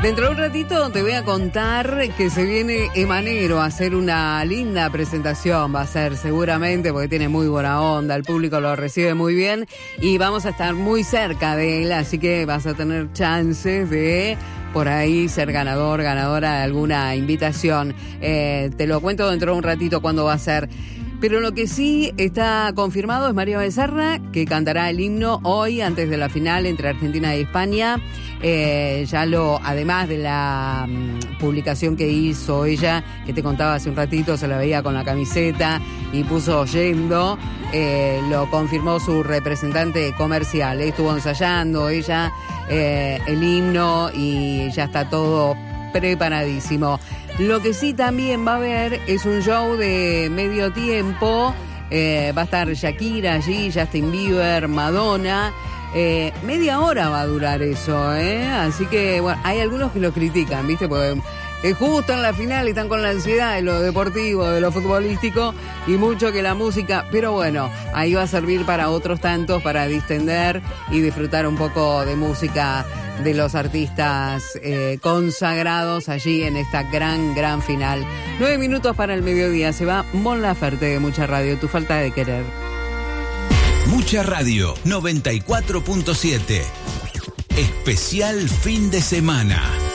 Dentro de un ratito te voy a contar que se viene Emanero a hacer una linda presentación. Va a ser seguramente porque tiene muy buena onda, el público lo recibe muy bien y vamos a estar muy cerca de él, así que vas a tener chances de por ahí ser ganador, ganadora de alguna invitación. Te lo cuento dentro de un ratito cuándo va a ser. Pero lo que sí está confirmado es María Becerra, que cantará el himno hoy antes de la final entre Argentina y España. Además de la publicación que hizo ella, que te contaba hace un ratito, se la veía con la camiseta y puso oyendo, lo confirmó su representante comercial. Estuvo ensayando ella el himno y ya está todo preparadísimo. Lo que sí también va a haber es un show de medio tiempo. Va a estar Shakira allí, Justin Bieber, Madonna. Media hora va a durar eso, así que bueno, hay algunos que lo critican, ¿viste? Porque justo en la final están con la ansiedad de lo deportivo, de lo futbolístico y mucho que la música, pero bueno, ahí va a servir para otros tantos, para distender y disfrutar un poco de música de los artistas consagrados allí en esta gran final. 9 minutos para el mediodía, se va Mon Laferte de Mucha Radio, Tu falta de querer. Mucha Radio 94.7. Especial fin de semana.